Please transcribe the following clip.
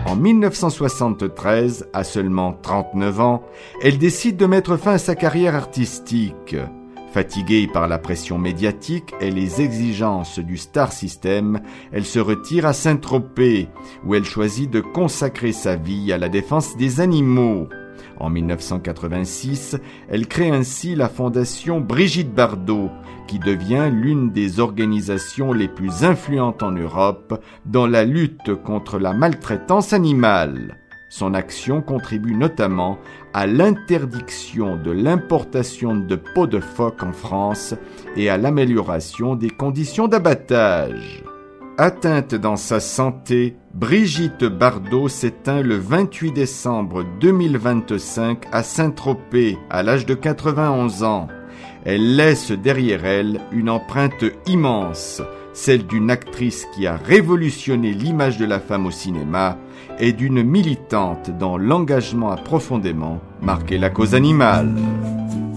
En 1973, à seulement 39 ans, elle décide de mettre fin à sa carrière artistique. Fatiguée par la pression médiatique et les exigences du star system, elle se retire à Saint-Tropez, où elle choisit de consacrer sa vie à la défense des animaux. En 1986, elle crée ainsi la fondation Brigitte Bardot, qui devient l'une des organisations les plus influentes en Europe dans la lutte contre la maltraitance animale. Son action contribue notamment à l'interdiction de l'importation de peau de phoque en France et à l'amélioration des conditions d'abattage. Atteinte dans sa santé, Brigitte Bardot s'éteint le 28 décembre 2025 à Saint-Tropez, à l'âge de 91 ans. Elle laisse derrière elle une empreinte immense, celle d'une actrice qui a révolutionné l'image de la femme au cinéma et d'une militante dont l'engagement a profondément marqué la cause animale.